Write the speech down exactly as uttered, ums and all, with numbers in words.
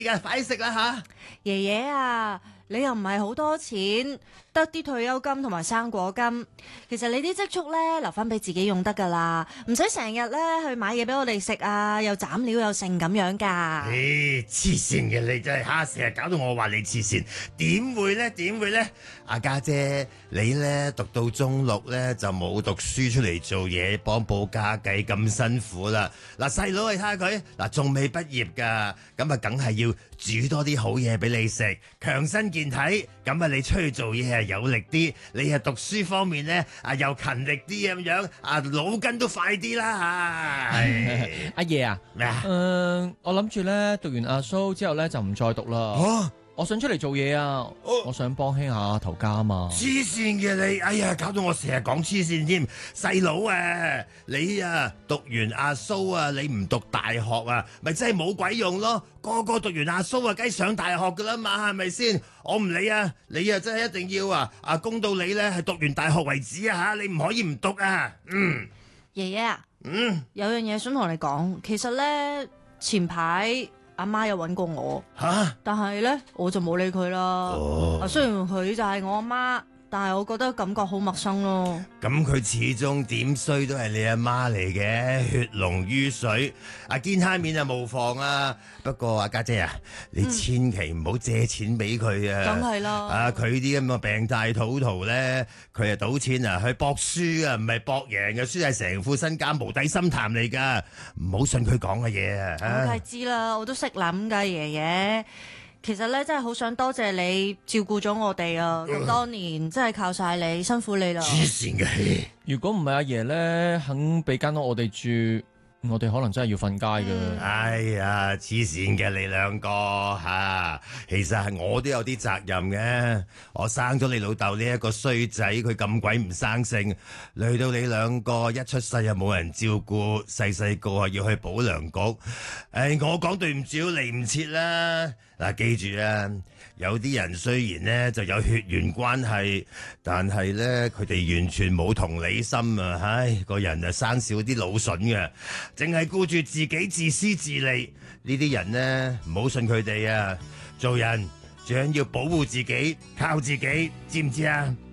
而家快啲食啦吓！ 爺爺啊，你又唔係好多錢，得啲退休金同埋生果金，其實你啲積蓄咧留翻俾自己用得噶啦，唔使成日咧去買嘢俾我哋食啊，又斬料又剩咁樣噶。 誒，黐線嘅你真係嚇，成日搞到我話你黐線，點會咧？點會咧？阿家姐，你咧讀到中六咧就冇讀書出嚟做嘢，幫補家計咁辛苦啦。嗱，細佬你睇下佢，嗱仲未畢業噶，咁啊梗係要煮多啲好嘢俾你食，強身健體。咁啊你出去做嘢啊有力啲，你啊讀書方面咧啊又勤力啲咁樣，啊腦筋都快啲啦嚇。 阿爺啊， 咩啊？ 誒，我諗住咧讀完阿蘇之後咧就唔再讀啦。 哦， 我想出嚟做嘢啊！ 哦我想幫輕下頭家啊嘛。 黐線嘅你，哎呀，搞到我成日講黐線添。細佬啊，你啊讀完阿蘇啊，你唔讀大學啊，咪真係冇鬼用咯。個個讀完阿蘇啊，梗係上大學噶啦嘛，係咪先？我唔理啊，你啊真係一定要啊啊供到你咧係讀完大學為止啊吓，你唔可以唔讀啊。嗯， 爺爺啊， 嗯， 有樣嘢想同你講，其實咧前排阿媽有揾過我， 吓， 但係咧我就冇理佢啦。 哦啊，雖然佢就係我阿媽，但係我覺得感覺好陌生咯。 咁佢始終點衰都係你阿媽嚟嘅，血濃於水。阿見下面就無妨啊，不過阿家姐啊，你千祈唔好借錢俾佢啊。 梗係啦。 啊，佢啲咁嘅病態土豪咧，佢係賭錢啊，去搏輸啊，唔係搏贏嘅，輸係成副身家無底深潭嚟噶，唔好信佢講嘅嘢啊。 我梗係知啦，我都識諗噶，爺爺。其實咧，真係好想多謝你照顧咗我哋啊！咁多年真係靠晒你，辛苦你啦。 黐線嘅， 如果唔係阿爺咧肯俾間屋我哋住，我哋可能真係要瞓街噶。 哎呀，黐線嘅你兩個吓、啊，其實係我都有啲責任嘅。我生咗你老豆呢一個衰仔，佢咁鬼唔生性，累到你兩個一出世又冇人照顧，細細個啊要去保良局。誒、哎，我講對唔住都嚟唔切啦。嗱，記住啊，有啲人雖然呢就有血緣關係，但係呢，佢哋完全冇同理心啊！唉，個人啊生少啲腦筍嘅，淨係顧住自己自私自利。呢啲人呢，唔好信佢哋啊！做人最緊要保護自己，靠自己，知唔知啊？